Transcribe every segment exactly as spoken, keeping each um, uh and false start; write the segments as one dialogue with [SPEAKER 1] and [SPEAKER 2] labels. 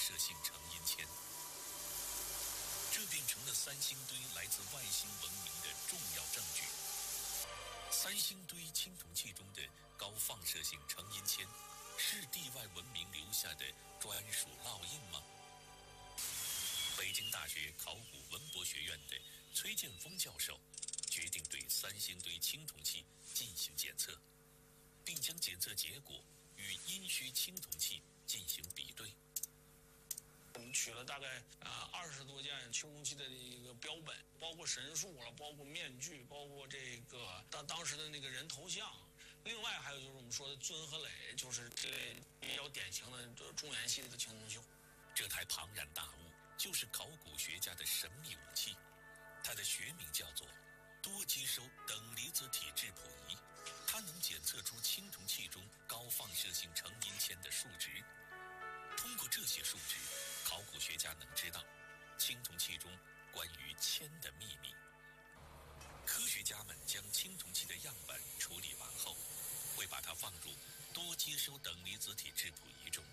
[SPEAKER 1] 射性成因铅。这变成了三星堆来自外星文明的重要证据。三星堆青铜器中的高放射性成因铅，是地外文明留下的专属烙印吗？北京大学考古文博学院的崔建峰教授决定对三星堆青铜器进行检测，并将检测结果与殷墟青铜器进行比对。
[SPEAKER 2] 我们取了大概啊二十多件青铜器的一个标本，包括神树了，包括面具，包括这个当当时的那个人头像。另外还有就是我们说的尊和垒，就是这类比较典型的中原系列的青铜器。
[SPEAKER 1] 这台庞然大物就是考古学家的神秘武器，它的学名叫做多接收等离子体质谱仪，它能检测出青铜器中高放射性成因铅的数值。通过这些数值，考古学家能知道青铜器中关于铅的秘密。科学家们将青铜器的样本处理完后，会把它放入多接收等离子体质谱仪中。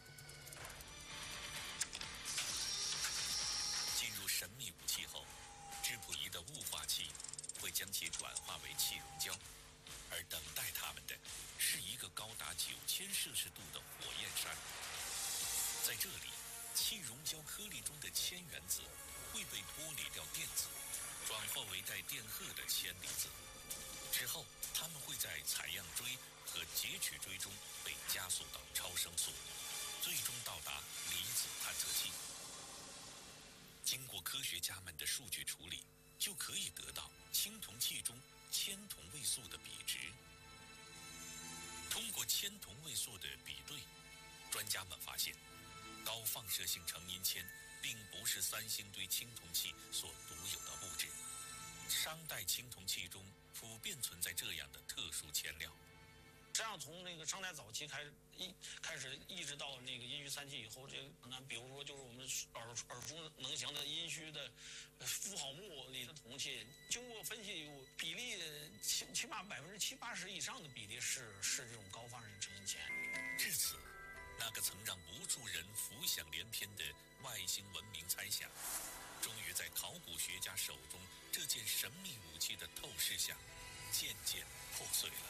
[SPEAKER 1] 进入神秘武器后，质谱仪的雾化器会将其转化为气溶胶，而等待它们的是一个高达九千摄氏度的火焰山。在这里，气溶胶颗粒中的铅原子会被剥离掉电子，转化为带电荷的铅离子。之后，它们会在采样锥和截取锥中被加速到超声速，最终到达离子探测器。经过科学家们的数据处理，就可以得到青铜器中铅同位素的比值。通过铅同位素的比对，专家们发现高放射性成因铅并不是三星堆青铜器所独有的物质，商代青铜器中普遍存在这样的特殊铅料。
[SPEAKER 2] 实际上，从那个商代早期开始，一开始一直到那个殷墟三期以后，这个那比如说就是我们耳耳熟能详的殷墟的妇好墓里的铜器，经过分析，有比例起起码百分之七八十以上的比例是是这种高放射性成因铅。
[SPEAKER 1] 至此，那个曾让无数人浮想联翩的外星文明猜想，终于在考古学家手中这件神秘武器的透视下，渐渐破碎了。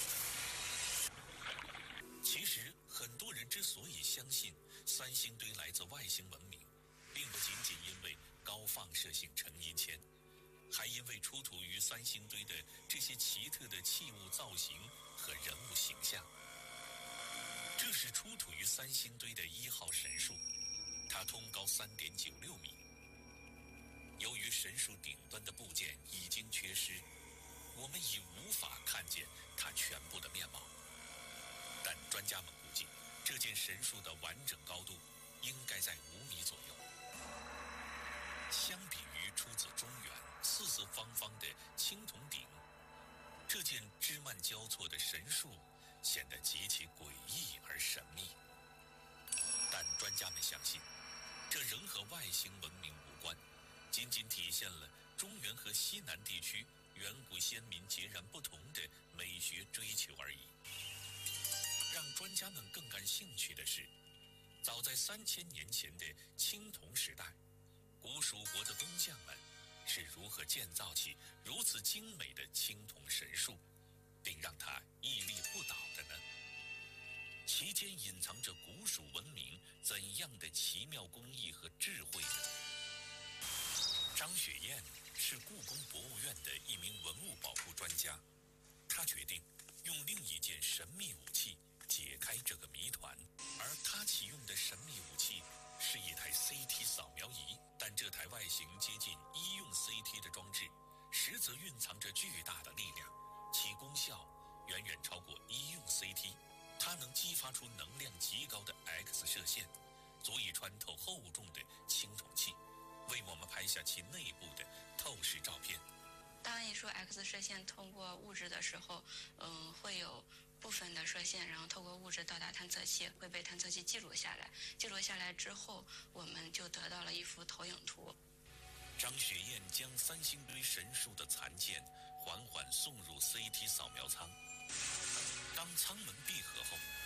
[SPEAKER 1] 其实，很多人之所以相信三星堆来自外星文明，并不仅仅因为高放射性成因铅，还因为出土于三星堆的这些奇特的器物造型和人物形象。这是出土于三星堆的一号神树，它通高 三点九六米。由于神树顶端的部件已经缺失，我们已无法看见它全部的面貌。但专家们估计，这件神树的完整高度应该在五米左右。相比于出自中原四四方方的青铜鼎，这件枝蔓交错的神树显得极其诡异而神秘。但专家们相信，这仍和外星文明无关，仅仅体现了中原和西南地区远古先民截然不同的美学追求而已。让专家们更感兴趣的是，早在三千年前的青铜时代，古蜀国的工匠们是如何建造起如此精美的青铜神树，并让它屹立不倒的呢？其间隐藏着古蜀文明怎样的奇妙工艺和智慧呢？张雪燕是故宫博物院的一名文物保护专家，她决定用另一件神秘武器解开这个谜团。而他启用的神秘武器是一台 C T 扫描仪，但这台外形接近医用 C T 的装置，实则蕴藏着巨大的力量，其功效远远超过医用 C T。 它能激发出能量极高的 X 射线，足以穿透厚重的青铜器，为我们拍下其内部的透视照片。
[SPEAKER 3] 当一束 X 射线通过物质的时候，嗯，会有部分的射线，然后透过物质到达探测器，会被探测器记录下来。记录下来之后，我们就得到了一幅投影图。
[SPEAKER 1] 张雪燕将三星堆神树的残件缓缓送入 C T 扫描舱。当舱门闭合后，